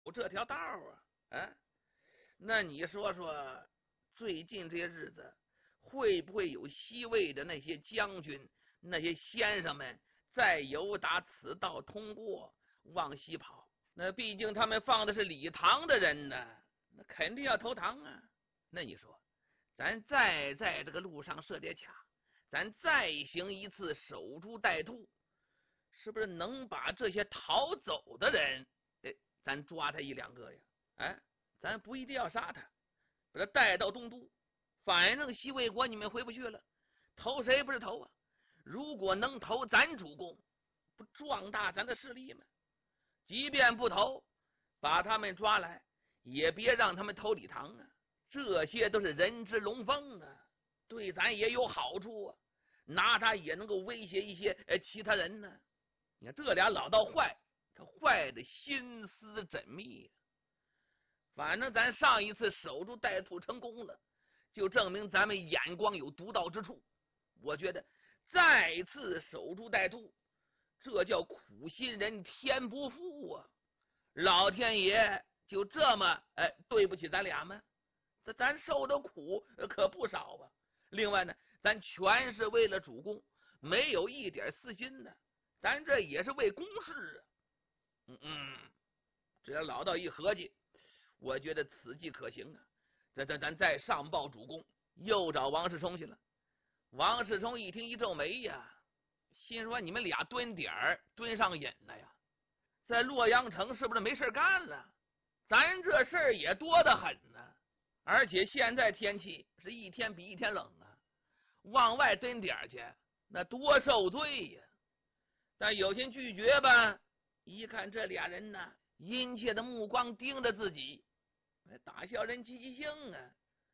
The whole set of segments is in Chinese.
这条道啊。那你说说，最近这些日子会不会有西魏的那些将军、那些先生们再由打此道通过往西跑？那毕竟他们放的是李唐的人呢，那肯定要投唐啊。那你说，咱再在这个路上设点卡，咱再行一次守株待兔，是不是能把这些逃走的人，咱抓他一两个呀？咱不一定要杀他，把他带到东都，反正西魏国你们回不去了，投谁不是投啊？如果能投咱主公，不壮大咱的势力吗？即便不投，把他们抓来，也别让他们投李唐啊！这些都是人之龙凤啊，对咱也有好处啊。拿他也能够威胁一些其他人呢。你看这俩老道坏，他坏的心思缜密。反正咱上一次守株待兔成功了，就证明咱们眼光有独到之处。我觉得再次守株待兔，这叫苦心人天不负啊！老天爷就这么对不起咱俩吗？咱受的苦可不少啊。另外呢，咱全是为了主公，没有一点私心的，咱这也是为公事啊。这老道一合计，我觉得此计可行啊。咱再上报主公，又找王世充去了。王世充一听一皱眉呀，心说你们俩蹲点儿蹲上瘾了呀，在洛阳城是不是没事干了？咱这事儿也多得很呢，而且现在天气是一天比一天冷啊，往外蹲点去那多受罪呀。但有心拒绝吧，一看这俩人呢，殷切的目光盯着自己，打消人积极性啊。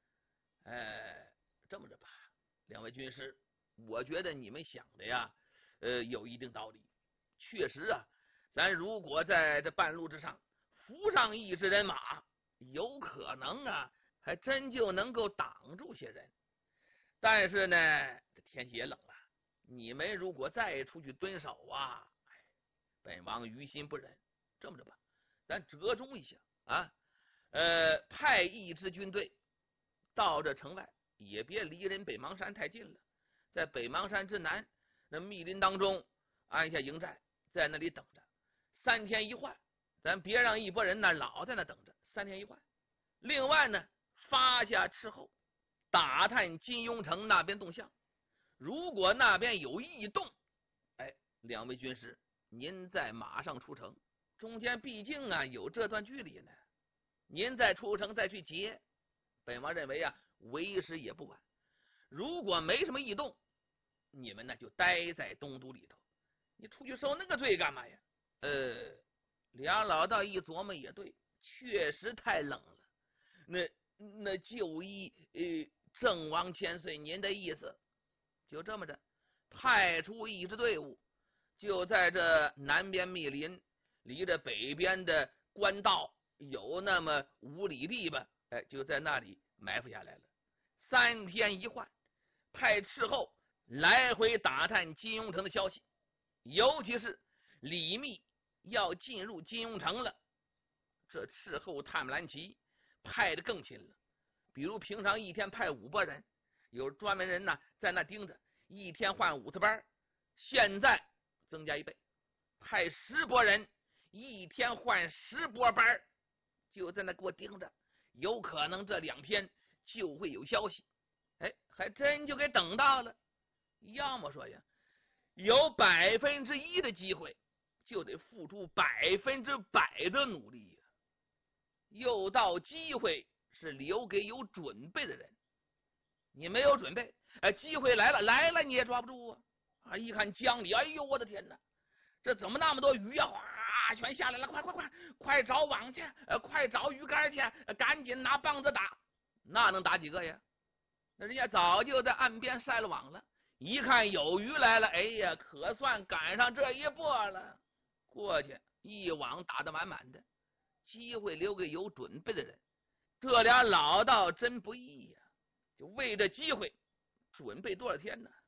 这么着吧，两位军师，我觉得你们想的呀，有一定道理。确实啊，咱如果在这半路之上扶上一支人马，有可能啊，还真就能够挡住些人。但是呢，这天气也冷了，你们如果再出去蹲守啊，本王于心不忍。这么着吧，咱折中一下啊，派一支军队到这城外，也别离人北邙山太近了，在北邙山之南那密林当中安下营寨，在那里等着3天一换，咱别让一拨人呢老在那等着3天一换。另外呢，发下斥候，打探金庸城那边动向，如果那边有异动，两位军师您再马上出城，中间毕竟啊有这段距离呢，您再出城再去劫，本王认为啊为时也不晚。如果没什么异动，你们呢就待在东都里头，你出去受那个罪干嘛呀？俩老道一琢磨也对，确实太冷了。那就依郑王千岁您的意思，就这么着，派出一支队伍，就在这南边密林，离着北边的官道有那么5里地吧，就在那里埋伏下来了。3天一换，派斥候来回打探金庸城的消息，尤其是李密要进入金庸城了，这斥候探兰旗派的更勤了。比如平常一天派5拨人，有专门人呢在那盯着，一天换5次班，现在增加1倍，派10拨人，一天换10拨班，就在那给我盯着，有可能这2天就会有消息。还真就给等到了。要么说呀，有1%的机会，就得付出100%的努力呀。又到机会是留给有准备的人，你没有准备，机会来了你也抓不住啊！一看江里，哎呦我的天哪，这怎么那么多鱼啊？哗，全下来了！快找网去，快找鱼竿去，赶紧拿棒子打。那能打几个呀？那人家早就在岸边晒了网了，一看有鱼来了，哎呀，可算赶上这一波了。过去一网打得满满的，机会留给有准备的人。这俩老道真不易呀，就为这机会准备多少天呢？